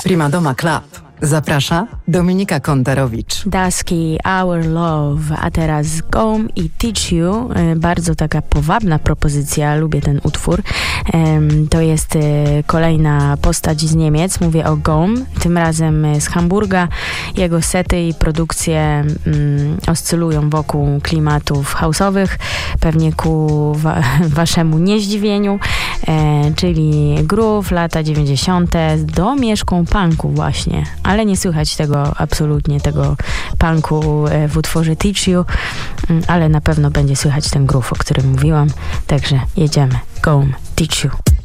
Prima Doma Club. Zaprasza Dominika Kontarowicz. Dusky, Our Love, a teraz Gome i Teach You. Bardzo taka powabna propozycja, lubię ten utwór. To jest kolejna postać z Niemiec, mówię o Gome, tym razem z Hamburga. Jego sety i produkcje oscylują wokół klimatów house'owych, pewnie ku waszemu niezdziwieniu, czyli groove, lata 90. z domieszką punku właśnie. Ale nie słychać tego absolutnie, tego punku w utworze Teach You, ale na pewno będzie słychać ten groove, o którym mówiłam. Także jedziemy. Gome, Teach You.